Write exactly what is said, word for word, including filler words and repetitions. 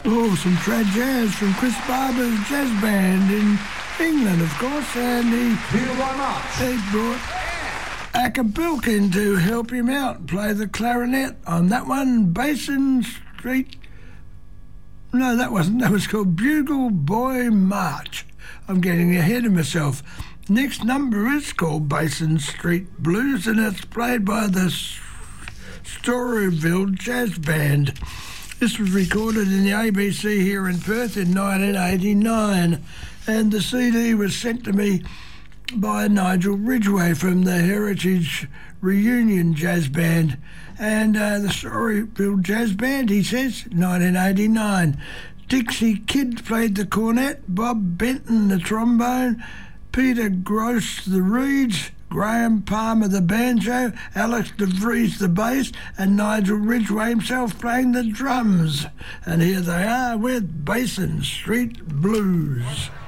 Oh, some trad jazz from Chris Barber's jazz band in England, of course, and he, he brought Acapulcan to help him out, play the clarinet on that one, Basin Street. No, that wasn't. That was called Bugle Boy March. I'm getting ahead of myself. Next number is called Basin Street Blues, and it's played by the Storyville Jazz Band. This was recorded in the A B C here in Perth in nineteen eighty-nine, and the C D was sent to me by Nigel Ridgway from the Heritage Reunion Jazz Band. And uh, the Storyville Jazz Band, he says, nineteen eighty-nine. Dixie Kidd played the cornet, Bob Benton the trombone, Peter Gross the reeds, Graham Palmer the banjo, Alex DeVries the bass, and Nigel Ridgway himself playing the drums. And here they are with Basin Street Blues.